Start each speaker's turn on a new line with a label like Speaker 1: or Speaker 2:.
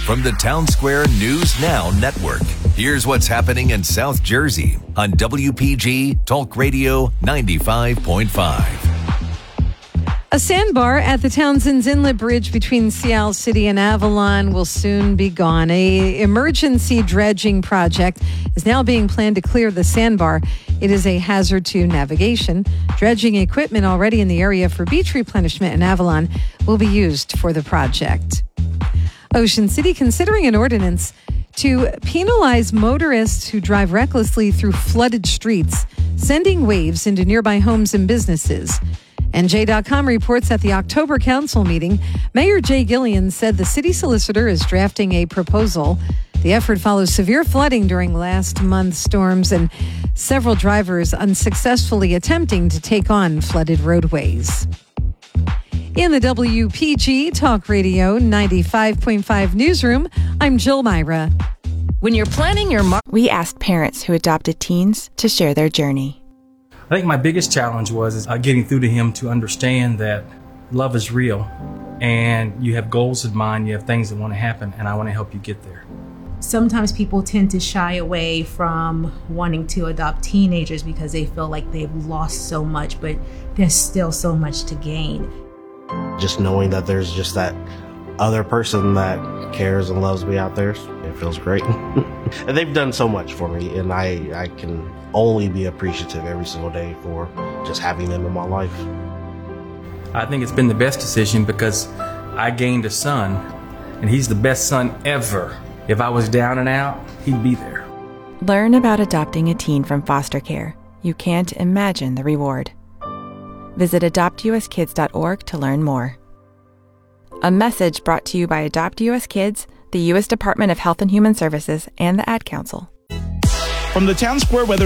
Speaker 1: From the Town Square News Now Network, here's what's happening in South Jersey on WPG Talk Radio 95.5.
Speaker 2: A sandbar at the Townsend's Inlet Bridge between Sea City and Avalon will soon be gone. An emergency dredging project is now being planned to clear the sandbar. It is a hazard to navigation. Dredging equipment already in the area for beach replenishment in Avalon will be used for the project. Ocean City considering an ordinance to penalize motorists who drive recklessly through flooded streets, sending waves into nearby homes and businesses. NJ.com reports at the October council meeting, Mayor Jay Gillian said the city solicitor is drafting a proposal. The effort follows severe flooding during last month's storms and several drivers unsuccessfully attempting to take on flooded roadways. In the WPG Talk Radio 95.5 newsroom, I'm Jill Myra.
Speaker 3: When you're planning your
Speaker 4: we asked parents who adopted teens to share their journey.
Speaker 5: I think my biggest challenge was getting through to him to understand that love is real and you have goals in mind, you have things that want to happen, and I want to help you get there.
Speaker 6: Sometimes people tend to shy away from wanting to adopt teenagers because they feel like they've lost so much, but there's still so much to gain.
Speaker 7: Just knowing that there's just that other person that cares and loves me out there, it feels great. And they've done so much for me, and I can only be appreciative every single day for just having them in my life.
Speaker 5: I think it's been the best decision because I gained a son, and he's the best son ever. If I was down and out, he'd be there.
Speaker 4: Learn about adopting a teen from foster care. You can't imagine the reward. Visit adoptuskids.org to learn more. A message brought to you by Adopt US Kids, the U.S. Department of Health and Human Services, and the Ad Council.
Speaker 8: From the Town Square Weather